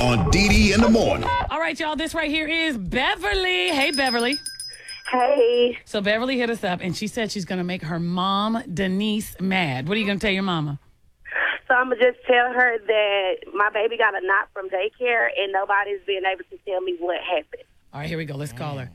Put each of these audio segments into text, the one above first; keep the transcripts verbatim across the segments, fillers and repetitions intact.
on D D in the morning. All right, y'all, this right here is Beverly. Hey, Beverly. Hey. So Beverly hit us up, and she said she's going to make her mom, Denise, mad. What are you going to tell your mama? So I'm going to just tell her that my baby got a knock from daycare, and nobody's been able to tell me what happened. All right, here we go. Let's call her.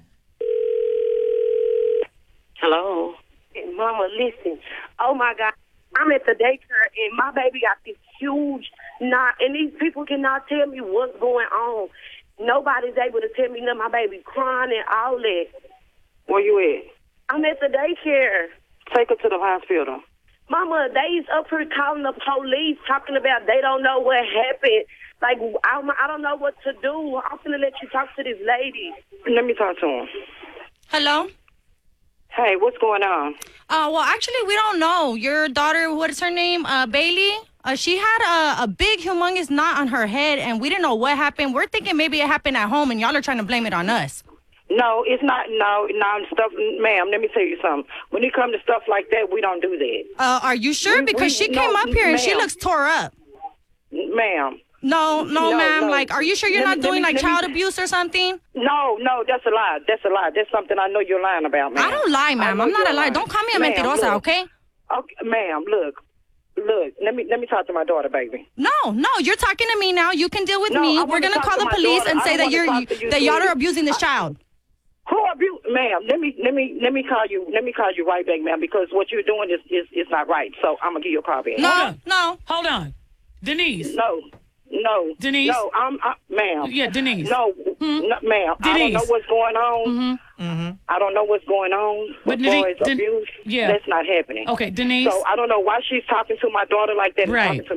Hello. And Mama, listen. Oh, my God. I'm at the daycare, and my baby got this huge knot, and these people cannot tell me what's going on. Nobody's able to tell me nothing. My baby crying and all that. Where you at? I'm at the daycare. Take her to the hospital. Mama, they's up here calling the police, talking about they don't know what happened. Like, I'm, I don't know what to do. I'm going to let you talk to this lady. Let me talk to him. Hello? Hey, what's going on? Uh, well, actually, we don't know. Your daughter, what is her name? Uh, Bailey? Uh, she had a, a big, humongous knot on her head, and we didn't know what happened. We're thinking maybe it happened at home, and y'all are trying to blame it on us. No, it's not. No, no, stuff. Ma'am, let me tell you something. When it comes to stuff like that, we don't do that. Uh, are you sure? We- Because we- she no, came up here, and she ma'am. looks tore up. Ma'am. No, no, No, ma'am. no. Like, are you sure you're Let not me- let doing, me- like, let me- child abuse or something? No, no, that's a lie. That's a lie. That's something I know you're lying about, ma'am. I don't lie, ma'am. I I'm know not a you're liar. lying. Don't call me a Ma'am, mentirosa, look. okay? Okay, ma'am, look. Look, let me let me talk to my daughter, baby. No, no, you're talking to me now. You can deal with No, me. I We're wanna gonna talk call to the my police daughter. and I say don't that wanna you're talk to you, that y'all are please. abusing this child. Who abuse, ma'am? Let me let me let me call you. Let me call you right back, ma'am, because what you're doing is is, is not right. So I'm gonna give you a call back. No, on. no. Hold on. Denise. No, no, Denise? No, I'm, I, ma'am. Yeah, Denise. No, no, ma'am. I don't Denise. know what's going on. Mm-hmm. I don't know what's going on. But As far Denise- as Den- abuse, yeah. that's not happening. Okay, Denise. So I don't know why she's talking to my daughter like that. and Right. talking to